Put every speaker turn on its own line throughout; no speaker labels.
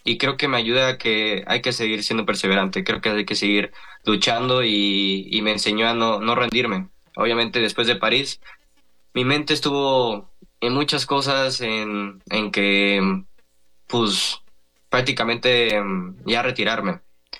y creo que me ayuda a que hay que seguir siendo perseverante, creo que hay que seguir luchando y me enseñó a no rendirme. Obviamente después de París, mi mente estuvo en muchas cosas, en que pues prácticamente ya retirarme.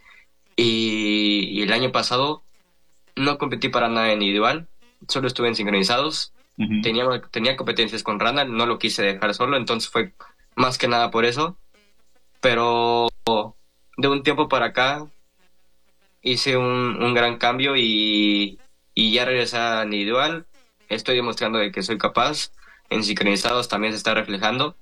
Y el año pasado no competí para nada individual, solo estuve en sincronizados.
Ujú.
Tenía competencias con Randall, no lo quise dejar solo, entonces fue más que nada por eso. Pero de un tiempo para acá hice un gran cambio y ya regresé a individual. Estoy demostrando de que soy capaz. En sincronizados también se está reflejando.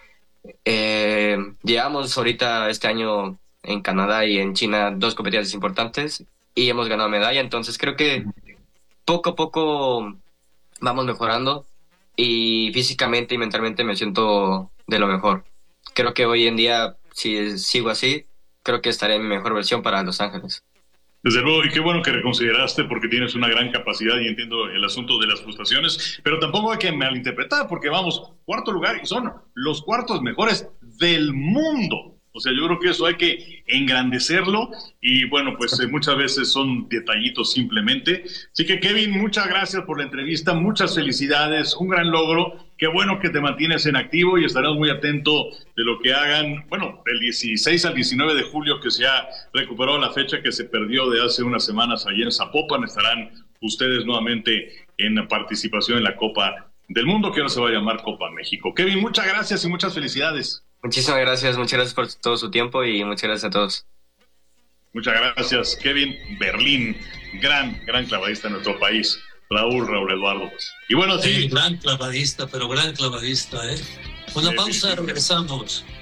Llevamos ahorita este año en Canadá y en China dos competencias importantes y hemos ganado medalla, entonces creo que poco a poco vamos mejorando y físicamente y mentalmente me siento de lo mejor. Creo que hoy en día, si sigo así, creo que estaré en mi mejor versión para Los Ángeles.
Desde luego, y qué bueno que reconsideraste porque tienes una gran capacidad y entiendo el asunto de las frustraciones, pero tampoco hay que malinterpretar porque vamos, cuarto lugar y son los cuartos mejores del mundo. O sea, yo creo que eso hay que engrandecerlo y bueno, pues muchas veces son detallitos simplemente. Así que Kevin, muchas gracias por la entrevista, muchas felicidades, un gran logro. Qué bueno que te mantienes en activo y estaremos muy atentos de lo que hagan, bueno, del 16 al 19 de julio que se ha recuperado la fecha que se perdió de hace unas semanas allí en Zapopan. Estarán ustedes nuevamente en participación en la Copa del Mundo, que ahora se va a llamar Copa México. Kevin, muchas gracias y muchas felicidades.
Muchas gracias por todo su tiempo y muchas gracias a todos.
Muchas gracias, Kevin Berlín, gran clavadista en nuestro país. Raúl Eduardo. Y bueno,
Sí,
sí.
gran clavadista, pero gran clavadista, ¿eh? Una pausa, regresamos.